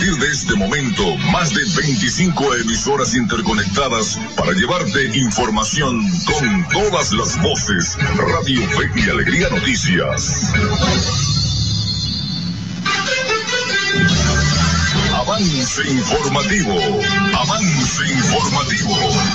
partir de este momento, más de 25 emisoras interconectadas para llevarte información con todas las voces. Radio Fe y Alegría Noticias. Avance informativo. Avance informativo.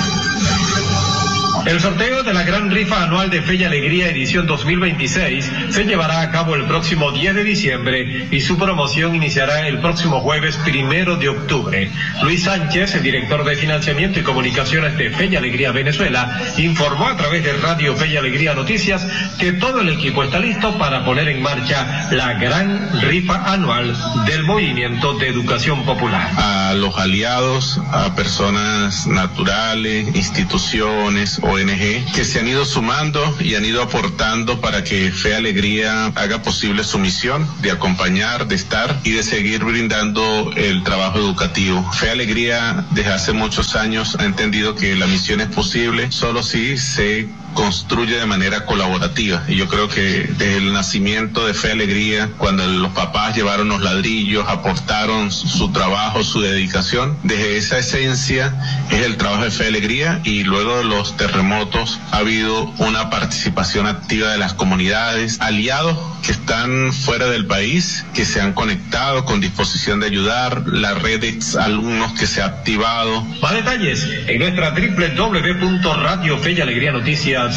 El sorteo de la gran rifa anual de Fe y Alegría edición 2026 se llevará a cabo el próximo 10 de diciembre y su promoción iniciará el próximo jueves 1 de octubre. Luis Sánchez, el director de Financiamiento y Comunicaciones de Fe y Alegría Venezuela, informó a través de Radio Fe y Alegría Noticias que todo el equipo está listo para poner en marcha la gran rifa anual del Movimiento de Educación Popular. A los aliados, a personas naturales, instituciones, ONG, que se han ido sumando y han ido aportando para que Fe Alegría haga posible su misión de acompañar, de estar y de seguir brindando el trabajo educativo. Fe Alegría desde hace muchos años ha entendido que la misión es posible solo si se construye de manera colaborativa, y yo creo que desde el nacimiento de Fe Alegría, cuando los papás llevaron los ladrillos, aportaron su trabajo, su dedicación, desde esa esencia es el trabajo de Fe Alegría, y luego de los terremotos ha habido una participación activa de las comunidades, aliados que están fuera del país, que se han conectado con disposición de ayudar, la red de alumnos que se ha activado. Más detalles en nuestra www.radiofeyalegrianoticias.com.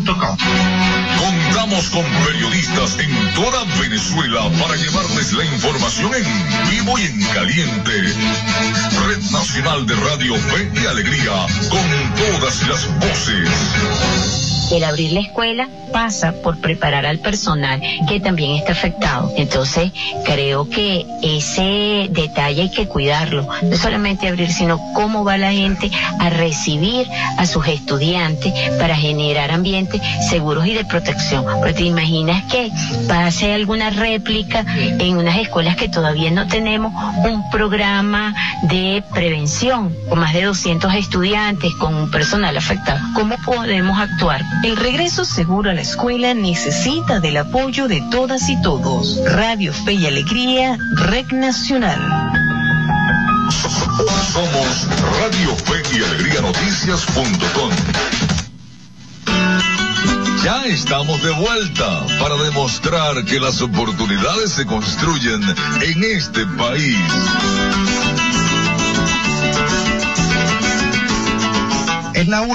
Contamos con periodistas en toda Venezuela para llevarles la información en vivo y en caliente. Red Nacional de Radio Fe y Alegría, con todas las voces. El abrir la escuela pasa por preparar al personal que también está afectado. Entonces, creo que ese detalle hay que cuidarlo. No solamente abrir, sino cómo va la gente a recibir a sus estudiantes para generar ambientes seguros y de protección. Porque te imaginas que pase alguna réplica en unas escuelas que todavía no tenemos un programa de prevención con más de 200 estudiantes, con un personal afectado. ¿Cómo podemos actuar? El regreso seguro a la escuela necesita del apoyo de todas y todos. Radio Fe y Alegría, Red Nacional. Somos Radio Fe y Alegría Noticias.com. Ya estamos de vuelta para demostrar que las oportunidades se construyen en este país. Es la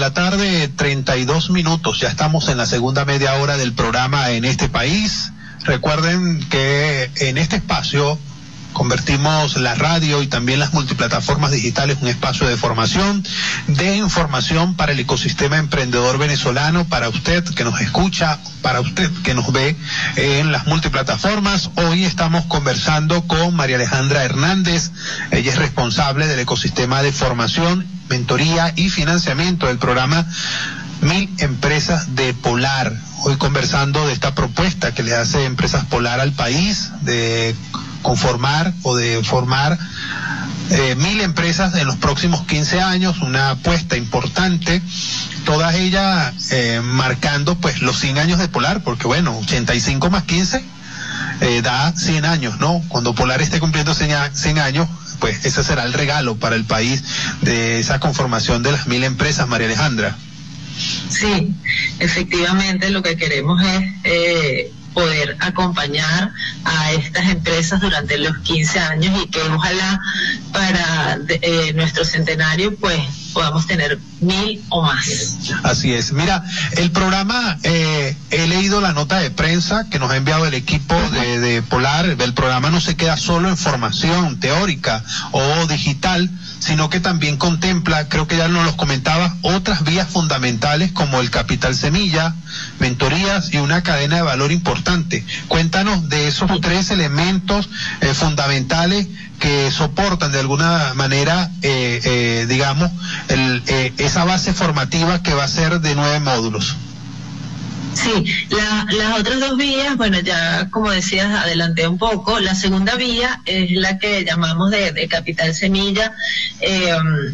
1:32 p.m. Ya estamos en la segunda media hora del programa En este país. Recuerden que en este espacio convertimos la radio y también las multiplataformas digitales en un espacio de formación, de información para el ecosistema emprendedor venezolano, para usted que nos escucha, para usted que nos ve en las multiplataformas. Hoy estamos conversando con María Alejandra Hernández. Ella es responsable del ecosistema de formación, mentoría y financiamiento del programa 1000 Empresas de Polar. Hoy conversando de esta propuesta que le hace Empresas Polar al país de conformar o de formar 1000 empresas en los próximos 15 años, una apuesta importante, todas ellas marcando pues los 100 años de Polar, porque bueno, 85 más 15 da 100 años, ¿no? Cuando Polar esté cumpliendo 100 años, pues ese será el regalo para el país de esa conformación de las 1000 empresas, María Alejandra. Sí, efectivamente lo que queremos es poder acompañar a estas empresas durante los 15 años y que ojalá para nuestro centenario pues podamos tener 1000 o más. Así es. Mira, el programa, he leído la nota de prensa que nos ha enviado el equipo de Polar. El programa no se queda solo en formación teórica o digital, sino que también contempla, creo que ya nos los comentaba, otras vías fundamentales como el capital semilla, mentorías y una cadena de valor importante. Cuéntanos de esos 3 elementos fundamentales que soportan de alguna manera, digamos, esa base formativa que va a ser de 9 módulos. Sí, las otras 2 vías, bueno, ya como decías, adelanté un poco. La segunda vía es la que llamamos de capital semilla,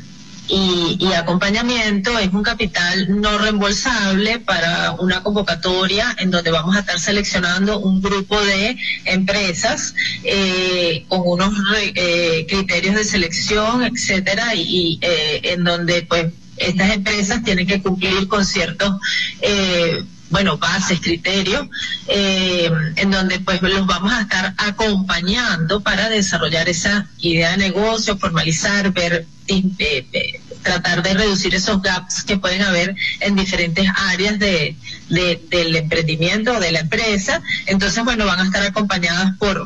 y acompañamiento. Es un capital no reembolsable para una convocatoria en donde vamos a estar seleccionando un grupo de empresas con unos criterios de selección, etcétera, y en donde pues estas empresas tienen que cumplir con ciertos bases, criterios, en donde pues los vamos a estar acompañando para desarrollar esa idea de negocio, formalizar, ver, tratar de reducir esos gaps que pueden haber en diferentes áreas del emprendimiento o de la empresa. Entonces, van a estar acompañadas por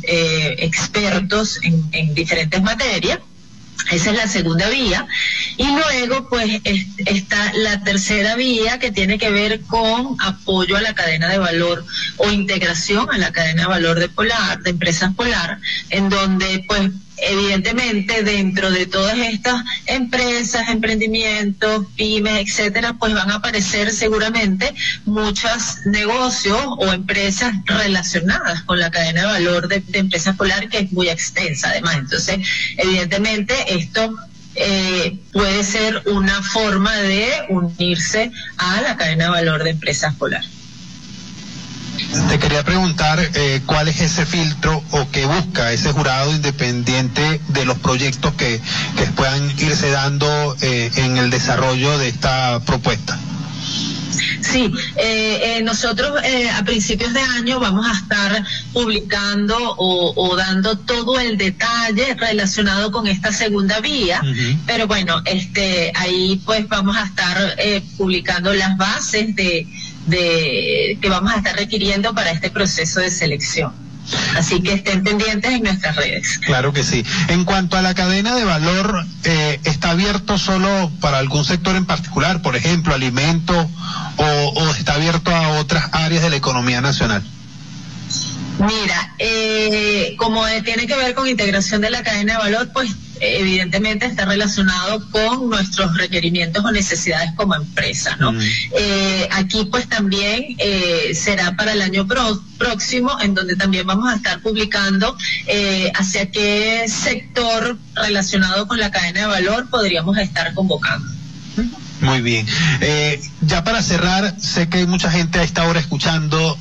expertos en diferentes materias. Esa es la segunda vía. Y luego, pues, está la tercera vía, que tiene que ver con apoyo a la cadena de valor o integración a la cadena de valor de Empresas Polar, en donde, pues, evidentemente, dentro de todas estas empresas, emprendimientos, pymes, etcétera, pues van a aparecer seguramente muchos negocios o empresas relacionadas con la cadena de valor de Empresas Polar, que es muy extensa además. Entonces, evidentemente, esto puede ser una forma de unirse a la cadena de valor de Empresas Polar. Te quería preguntar cuál es ese filtro o qué busca ese jurado independiente de los proyectos que puedan irse dando en el desarrollo de esta propuesta. Sí, nosotros a principios de año vamos a estar publicando o dando todo el detalle relacionado con esta segunda vía, pero bueno, ahí pues vamos a estar publicando las bases de que vamos a estar requiriendo para este proceso de selección. Así que estén pendientes en nuestras redes. Claro que sí. En cuanto a la cadena de valor, ¿está abierto solo para algún sector en particular, por ejemplo, alimentos, o está abierto a otras áreas de la economía nacional? Mira, como tiene que ver con integración de la cadena de valor, pues evidentemente está relacionado con nuestros requerimientos o necesidades como empresa, ¿no? Aquí pues también será para el año próximo, en donde también vamos a estar publicando hacia qué sector relacionado con la cadena de valor podríamos estar convocando. Muy bien. Ya para cerrar, sé que hay mucha gente a esta hora escuchando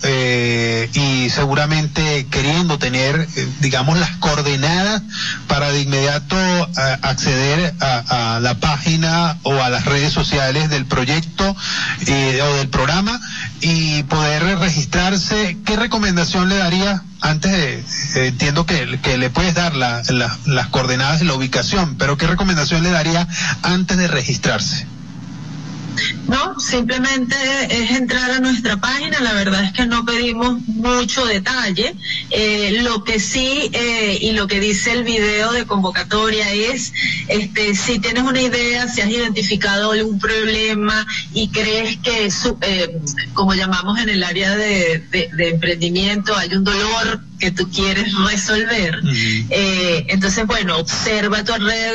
y seguramente queriendo tener, digamos, las coordenadas para de inmediato acceder a la página o a las redes sociales del proyecto o del programa y poder registrarse. ¿Qué recomendación le daría? Antes entiendo que le puedes dar las coordenadas y la ubicación, pero ¿qué recomendación le daría antes de registrarse? No, simplemente es entrar a nuestra página. La verdad es que no pedimos mucho detalle. Lo que sí, y lo que dice el video de convocatoria es, si tienes una idea, si has identificado algún problema y crees que, como llamamos en el área de emprendimiento, hay un dolor que tú quieres resolver, entonces, observa a tu alrededor.